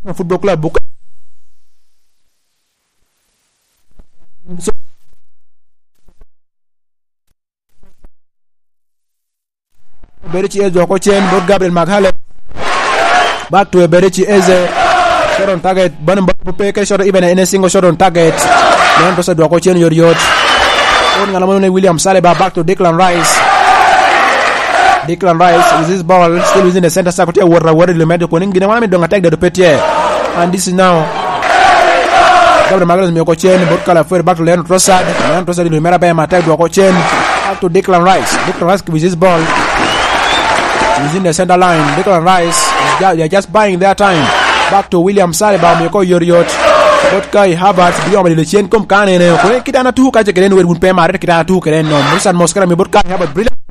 Football Club buka Berechi Eze wako chen bot Gabriel Maghale back to Berechi Eze shot on target Banem Peke shot even in a single shot on target Leon Trossard wako chen Yoriot on ngalamone William Saliba back to Declan Rice with this ball still within the center circle worried Lumendo Koning Ginamami don't attack the Petier and this is now Gabriel Maghale wako chen bot Kala back to Leon Trossard Lumera by attack wako chen back to Declan Rice with this ball he's in the center line. Declan Rice, they're just buying their time. Back to William Saliba, Meko Yoriot. Botkai Havertz, beyond the Chen come can and Kitana 2 Kajakan with Pema, Kitana 2 can no. Musan Moscara, Botkai Havertz, brilliant.